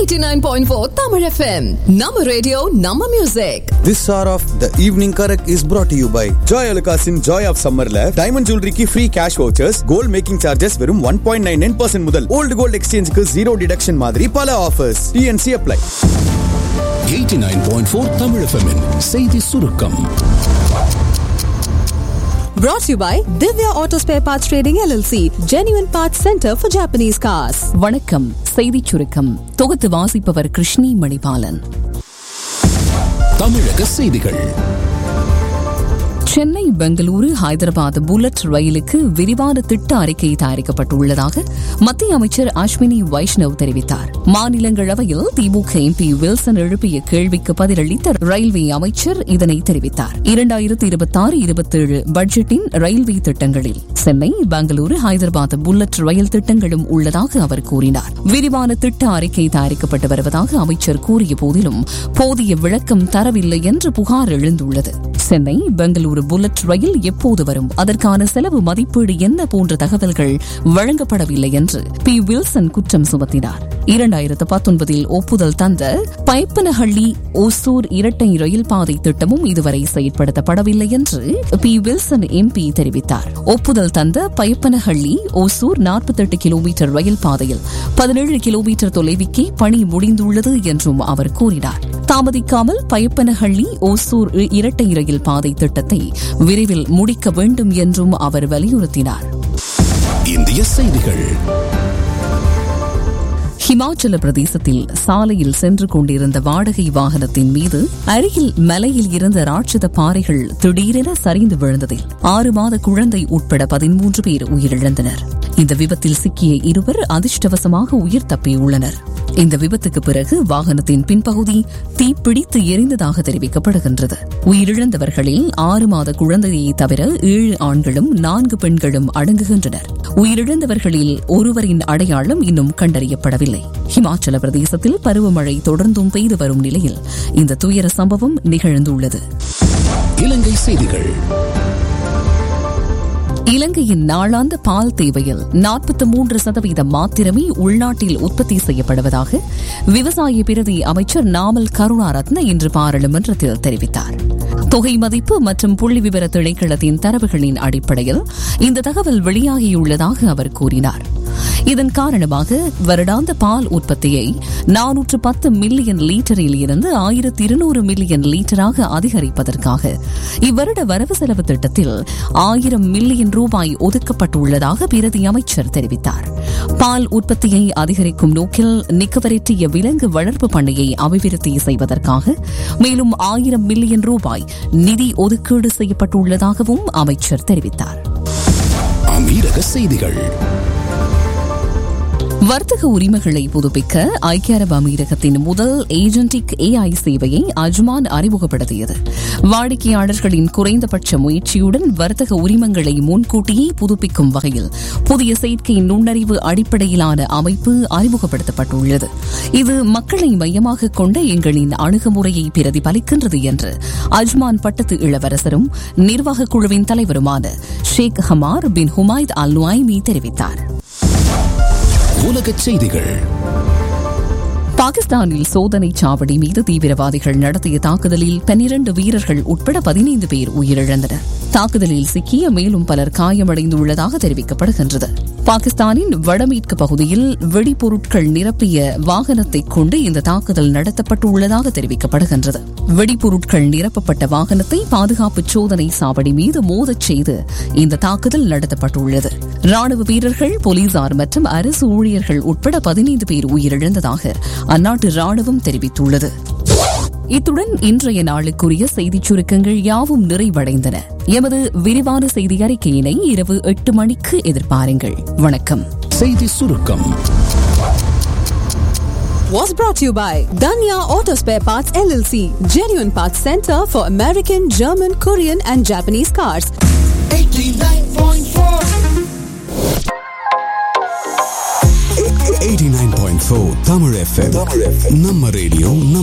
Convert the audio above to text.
89.4 Tamil FM. Nama radio, Nama music. This hour of the evening correct is brought to you by Joy Alukasin Joy of Summerல diamond ஜுவல்லரிக்கு free cash vouchers, gold making charges வெறும் 1.99% முதல், old gold எக்ஸ்சேஞ்சுக்கு 0 deduction மாதிரி பல offers. TNC apply. 89.4 Tamil FM செய்தி சுருக்கம். Brought to you by Divya Auto Spare Parts Trading LLC, Genuine Parts Center for Japanese Cars. வணக்கம். செய்திச் சுருக்கம் தொகுத்து வாசிப்பவர் கிருஷ்ணி மணிபாலன். தமிழக செய்திகள். சென்னை, பெங்களூரு, ஹைதராபாத் புல்லட் ரயிலுக்கு விரிவான திட்ட அறிக்கை தயாரிக்கப்பட்டுள்ளதாக மத்திய அமைச்சர் அஸ்வினி வைஷ்ணவ் தெரிவித்தார். மாநிலங்களவையில் திமுக MP வில்சன் எழுப்பிய கேள்விக்கு பதிலளித்த ரயில்வே அமைச்சர் இதனை தெரிவித்தார். 2026-27 பட்ஜெட்டின் ரயில்வே திட்டங்களில் சென்னை, பெங்களூரு, ஹைதராபாத் புல்லட் ரயில் திட்டங்களும் உள்ளதாக அவர் கூறினார். விரிவான திட்ட அறிக்கை தயாரிக்கப்பட்டு வருவதாக அமைச்சர் கூறிய போதிலும் போதிய விளக்கம் தரவில்லை என்று புகார் எழுந்துள்ளது. சென்னை, பெங்களூரு புல்லட் ரயில் எப்போது வரும், அதற்கான செலவு மதிப்பீடு என்ன போன்ற தகவல்கள் வழங்கப்படவில்லை என்று P. வில்சன் குற்றம் சுமத்தினார். 2019 ஒப்புதல் தந்த பைப்பனஹள்ளி ஓசூர் இரட்டை ரயில் பாதை திட்டமும் இதுவரை செயற்படுத்தப்படவில்லை என்று P. வில்சன் MP தெரிவித்தார். ஒப்புதல் தந்த பைப்பனஹள்ளி ஓசூர் 48 கிலோமீட்டர் ரயில் பாதையில் 17 கிலோமீட்டர் தொலைவுக்கே பணி முடிந்துள்ளது என்றும் அவர் கூறினார். தாமதிக்காமல் பைப்பனஹள்ளி ஓசூர் இரட்டை ரயில் பாதை திட்டத்தை விரைவில் முடிக்க வேண்டும் என்றும் அவர் வலியுறுத்தினார். இந்திய செய்திகள். ஹிமாச்சல பிரதேசத்தில் சாலையில் சென்று கொண்டிருந்த வாடகை வாகனத்தின் மீது அருகில் மலையில் இருந்த ராட்சத பாறைகள் திடீரென சரிந்து விழுந்ததில் 6 மாத குழந்தை உட்பட 13 பேர் உயிரிழந்தனர். இந்த விபத்தில் சிக்கிய 2 அதிர்ஷ்டவசமாக உயிர் தப்பியுள்ளனர். இந்த விபத்துக்கு பிறகு வாகனத்தின் பின்பகுதி தீப்பிடித்து எரிந்ததாக தெரிவிக்கப்படுகின்றது. உயிரிழந்தவர்களில் 6 மாத குழந்தையை தவிர 7 ஆண்களும் 4 பெண்களும் அடங்குகின்றனர். உயிரிழந்தவர்களில் ஒருவரின் அடையாளம் இன்னும் கண்டறியப்படவில்லை. ஹிமாச்சல பிரதேசத்தில் பருவமழை தொடர்ந்தும் பெய்து வரும் நிலையில் இந்த துயர சம்பவம் நிகழ்ந்துள்ளது. இலங்கை செய்திகள். இலங்கையின் நாளாந்த பால் தேவையில் 43% மாத்திரமே உள்நாட்டில் உற்பத்தி செய்யப்படுவதாக விவசாய பிரதி அமைச்சர் நாமல் கருணாரத்ன இன்று பாராளுமன்றத்தில் தெரிவித்தார். தொகை மதிப்பு மற்றும் புள்ளி விவர திணைக்களத்தின் தரவுகளின் அடிப்படையில் இந்த தகவல் வெளியாகியுள்ளதாக அவர் கூறினார். இதன் காரணமாக வருடாந்த பால் உற்பத்தியை 410 மில்லியன் லீட்டரில் இருந்து 1200 மில்லியன் லீட்டராக அதிகரிப்பதற்காக இவ்வருட வரவு செலவு திட்டத்தில் 1000 மில்லியன் ரூபாய் ஒதுக்கப்பட்டுள்ளதாக பிரதி அமைச்சர் தெரிவித்தார். பால் உற்பத்தியை அதிகரிக்கும் நோக்கில் நிக்கவரெட்டிய விலங்கு வளர்ப்பு பண்ணையை அபிவிருத்தி செய்வதற்காக மேலும் 1000 மில்லியன் ரூபாய் நிதி ஒதுக்கீடு செய்யப்பட்டுள்ளதாகவும் அமைச்சர் தெரிவித்தார். அமீரக செய்திகள். வர்த்தக உரிமைகளை புதுப்பிக்க ஐக்கிய அரபு அமீரகத்தின் முதல் ஏஜென்டிக் AI சேவையை அஜ்மான் அறிமுகப்படுத்தியது. வாடிக்கையாளர்களின் குறைந்தபட்ச முயற்சியுடன் வர்த்தக உரிமங்களை முன்கூட்டியே புதுப்பிக்கும் வகையில் புதிய செயற்கை நுண்ணறிவு அடிப்படையிலான அமைப்பு அறிமுகப்படுத்தப்பட்டுள்ளது. இது மக்களை மையமாக கொண்ட எங்களின் அணுகுமுறையை பிரதிபலிக்கின்றது என்று அஜ்மான் பட்டத்து இளவரசரும் நிர்வாக குழுவின் தலைவருமான ஷேக் ஹமார் பின் ஹுமைத் அல் நுஐமி தெரிவித்தார். உலகச் செய்திகள். பாகிஸ்தானில் சோதனை சாவடி மீது தீவிரவாதிகள் நடத்திய தாக்குதலில் 12 வீரர்கள் உட்பட 15 பேர் உயிரிழந்தனர். தாக்குதலில் சிக்கிய மேலும் பலர் காயமடைந்துள்ளதாக தெரிவிக்கப்படுகின்றது. பாகிஸ்தானின் வடமேற்கு பகுதியில் வெடிபொருட்கள் நிரப்பிய வாகனத்தை கொண்டு இந்த தாக்குதல் நடத்தப்பட்டுள்ளதாக தெரிவிக்கப்படுகின்றது. வெடிபொருட்கள் நிரப்பப்பட்ட வாகனத்தை பாதுகாப்பு சோதனை சாவடி மீது மோதச் செய்து இந்த தாக்குதல் நடத்தப்பட்டுள்ளது. ராணுவ வீரர்கள், போலீசார் மற்றும் அரசு ஊழியர்கள் உட்பட 15 பேர் உயிரிழந்ததாக அந்நாட்டு ராணுவம் தெரிவித்துள்ளது. இத்துடன் இன்றைய நாளுக்குரிய செய்திச் சுருக்கங்கள் யாவும் நிறைவடைந்தன. எமது விரிவான செய்தி அறிக்கையினை இரவு 8 மணிக்கு எதிர்பாருங்கள். வணக்கம். செய்தி சுருக்கம் Was brought to you by Danya Auto Spare Parts LLC, Genuine Parts Center for American, German, Korean and Japanese cars. 89.4 89.4 Tamil FM. நம்ம ரேடியோ.